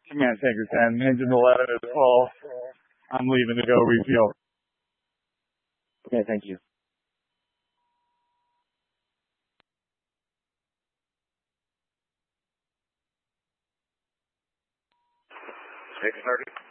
Command Tanker 10, engine 11 is full. I'm leaving to go refuel. Okay, thank you. Take target.